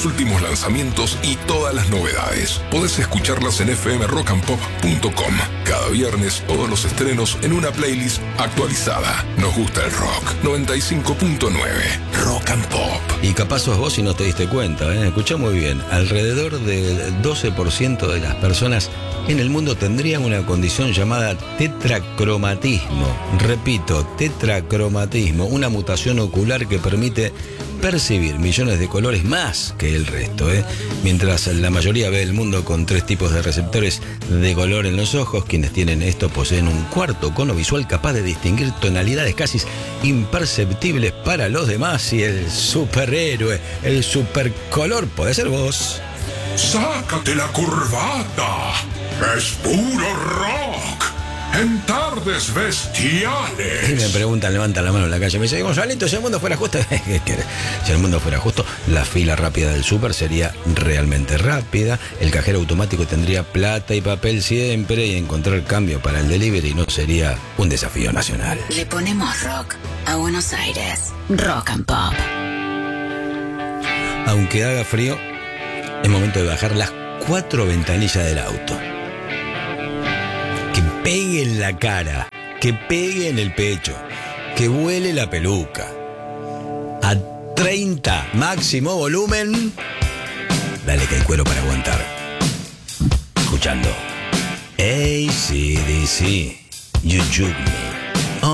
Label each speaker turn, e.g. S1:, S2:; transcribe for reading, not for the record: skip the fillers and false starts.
S1: los últimos lanzamientos y todas las novedades. Podés escucharlas en fmrockandpop.com. Cada viernes todos los estrenos en una playlist actualizada. Nos gusta el rock. 95.9 Rock and Pop.
S2: Y capaz sos vos y no te diste cuenta, ¿eh? Escuchá muy bien. Alrededor del 12% de las personas en el mundo tendrían una condición llamada tetracromatismo. Repito, tetracromatismo, una mutación ocular que permite percibir millones de colores más que el resto, ¿eh? Mientras la mayoría ve el mundo con 3 tipos de receptores de color en los ojos, quienes tienen esto poseen un cuarto cono visual capaz de distinguir tonalidades casi imperceptibles para los demás. Y el superhéroe, el supercolor, puede ser vos.
S1: ¡Sácate la corbata! ¡Es puro rock! En tardes bestiales.
S2: Y me preguntan, levantan la mano en la calle, me dice, Gonzalito, si el mundo fuera justo, si el mundo fuera justo, la fila rápida del súper sería realmente rápida, el cajero automático tendría plata y papel siempre, y encontrar cambio para el delivery no sería un desafío nacional.
S3: Le ponemos rock a Buenos Aires. Rock and Pop.
S2: Aunque haga frío, es momento de bajar las 4 ventanillas del auto. Que pegue en la cara, que pegue en el pecho, que vuele la peluca. A 30, máximo volumen. Dale que hay cuero para aguantar. Escuchando AC/DC, You Juke Me.